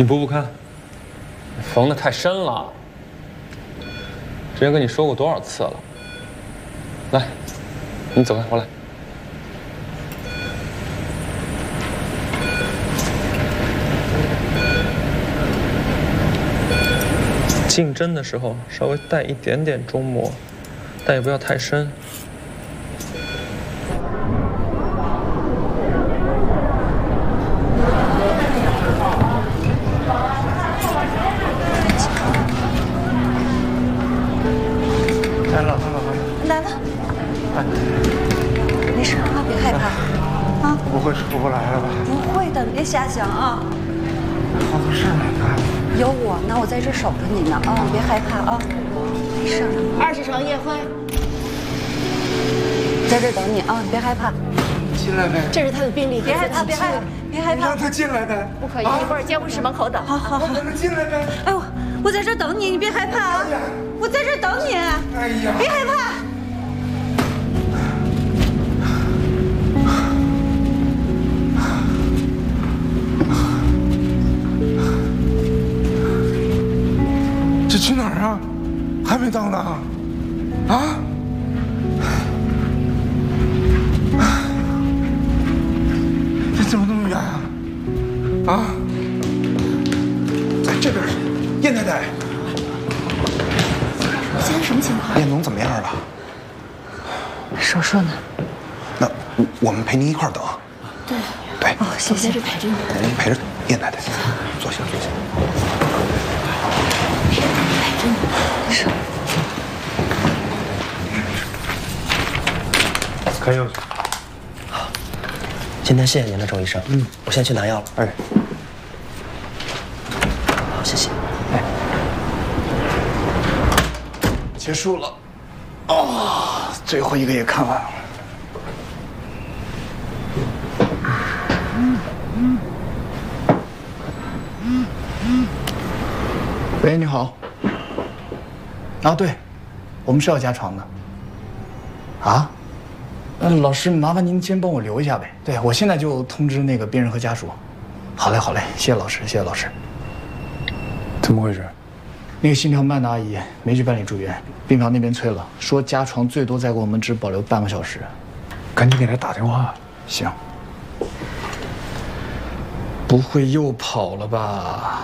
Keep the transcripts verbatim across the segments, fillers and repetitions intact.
你补补看，缝的太深了。之前跟你说过多少次了？来，你走开，我来。进针的时候稍微带一点点中膜，但也不要太深。 来了，来了， 来了。来，没事啊，别害怕啊。 不会出不来了吧？ 不会的，你别瞎想啊。 好多事呢， 有我呢，我在这守着你呢啊，你别害怕啊，没事的。 二十床夜会， 在这等你啊，你别害怕。 进来呗。 这是他的病历， 别害怕，别害怕，别害怕。 让他进来呗。 不可以，一会儿监护室门口等。 好好好， 让他进来呗。 哎我我在这等你，你别害怕啊，我在这等你。 哎呀， 别害怕。 这去哪儿啊？还没到呢。啊？这怎么那么远啊？啊？在这边，叶太太。 现在什么情况？ 叶农怎么样了？ 手术呢？ 那我们陪您一块儿等。 对。 对。 哦，谢谢。 在这陪着你。 您陪着叶太太，坐下坐下。 陪着你。是。 开药去。 好，今天谢谢您了，周医生。嗯，我先去拿药了。 哎。 好，谢谢。 哎。结束了。哦，最后一个也看完了。喂，你好。啊，对，我们是要加床的。啊？嗯，老师，麻烦您先帮我留一下呗。对，我现在就通知那个病人和家属。好嘞，好嘞，谢谢老师，谢谢老师。 怎么回事？ 那个心跳慢的阿姨没去办理住院，病房那边催了，说加床最多再给我们只保留半个小时。 赶紧给他打电话。 行。不会又跑了吧？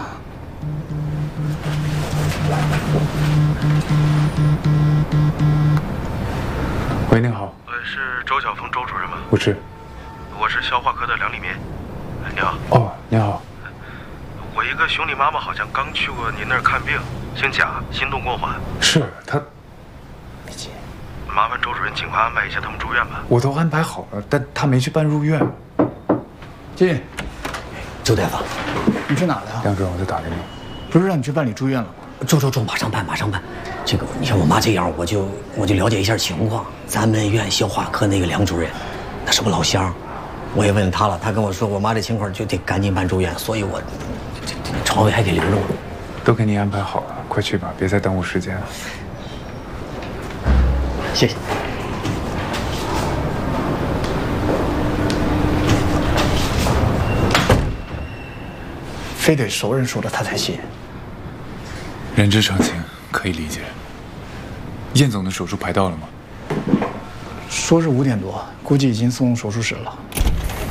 喂，您好。 呃，是周晓峰周主任吗？ 不是。 我是消化科的梁立民。你好。 哦，您好。 我一个兄弟妈妈好像刚去过您那儿看病，姓贾，心动过缓。 是他。 没接。 麻烦周主任尽快安排一下他们住院吧。 我都安排好了，但他没去办入院。 进。 周大夫， 你去哪了呀？ 梁主任，我在打给你。 不是让你去办理住院了吗？ 周周周，马上办，马上办。这个，你像我妈这样，我就我就了解一下情况。咱们院消化科那个梁主任，那是我老乡，我也问他了，他跟我说我妈这情况就得赶紧办住院，所以我这这床位还得留着我。 都给你安排好了，快去吧，别再耽误时间了。 谢谢。 非得熟人说的他才信。 人之常情，可以理解。燕总的手术排到了吗？ 说是五点多，估计已经送手术室了。